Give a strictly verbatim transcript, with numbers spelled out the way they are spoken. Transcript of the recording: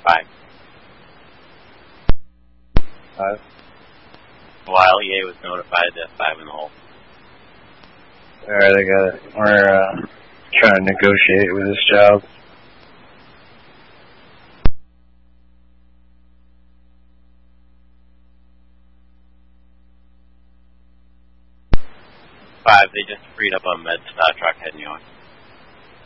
Five. Five. While E A was notified that five in the hole. Alright, I got it. We're uh, trying to negotiate with this job. Five, they just freed up a med uh, truck heading you on.